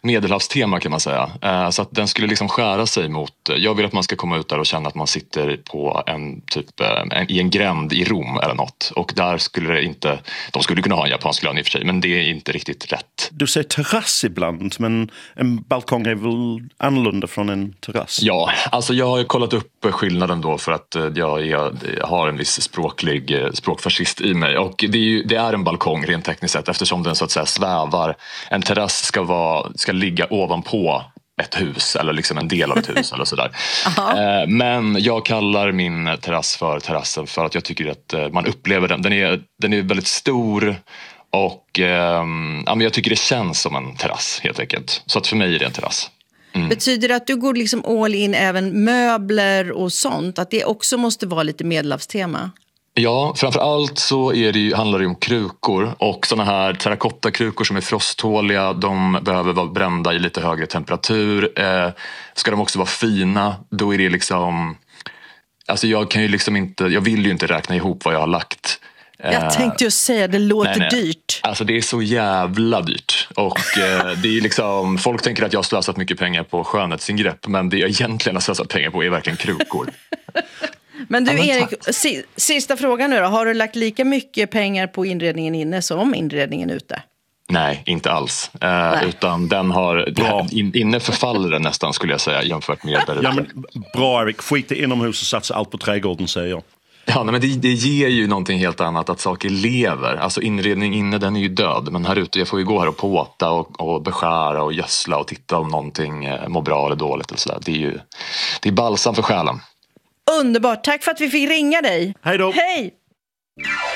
medelhavstema kan man säga. Så att den skulle liksom skära sig mot... Jag vill att man ska komma ut där och känna att man sitter på i en gränd i Rom eller något. Och där skulle det inte... De skulle kunna ha en japansk lön i och för sig, men det är inte riktigt rätt. Du säger terrass ibland, men en balkong är väl annorlunda från en terrass? Ja, alltså jag har ju kollat upp skillnaden då för att jag har en viss språkfascist i mig. Och det är en balkong rent tekniskt sett, eftersom den så att säga svävar. En terrass ska ligga ovanpå ett hus eller liksom en del av ett hus eller sådär. Men jag kallar min terrass för terrassen för att jag tycker att man upplever den. Den är väldigt stor och men jag tycker det känns som en terrass helt enkelt. Så att för mig är det en terrass. Betyder det att du går liksom all in även möbler och sånt? Att det också måste vara lite medelhavstema? Ja, framförallt så handlar det om krukor och såna här terrakottakrukor som är frosttåliga, de behöver vara brända i lite högre temperatur. Ska de också vara fina, då är det liksom... Alltså jag vill ju inte räkna ihop vad jag har lagt. Jag tänkte ju säga, det låter dyrt. Alltså det är så jävla dyrt. Och det är liksom, folk tänker att jag har slösat mycket pengar på skönhetsingrepp, men det jag egentligen har slösat pengar på är verkligen krukor. Men du Erik, sista frågan nu då. Har du lagt lika mycket pengar på inredningen inne som inredningen ute? Nej, inte alls. Utan den har... Inne förfaller den nästan, skulle jag säga, jämfört med där ute. Ja, men bra Erik, skit inomhus och satsa allt på trädgården, säger jag. Ja, men det ger ju någonting helt annat att saker lever. Alltså inredning inne, den är ju död. Men här ute, jag får ju gå här och påta och beskära och gödsla och titta om någonting mår bra eller dåligt. Och sådär. Det är balsam för själen. Underbart, tack för att vi fick ringa dig. Hej då. Hej!